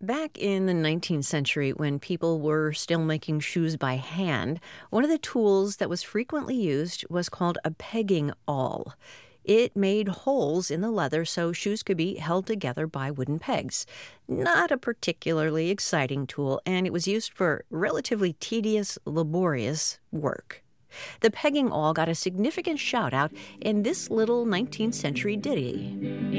Back in the 19th century, when people were still making shoes by hand, one of the tools that was frequently used was called a pegging awl. It made holes in the leather so shoes could be held together by wooden pegs. Not a particularly exciting tool, and it was used for relatively tedious, laborious work. The pegging awl got a significant shout out in this little 19th century ditty.